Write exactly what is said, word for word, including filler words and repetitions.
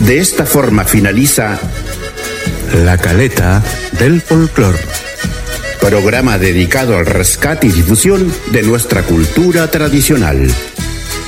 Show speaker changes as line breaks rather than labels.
De esta forma finaliza
La Caleta del Folclor,
programa dedicado al rescate y difusión de nuestra cultura tradicional.